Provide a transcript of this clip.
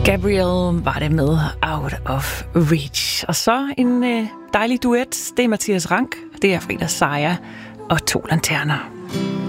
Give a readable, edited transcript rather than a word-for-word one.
Gabriel var det med Out of Reach. Og så en dejlig duet. Det er Mathias Rank, det er Frida Sejer og To Lanterner.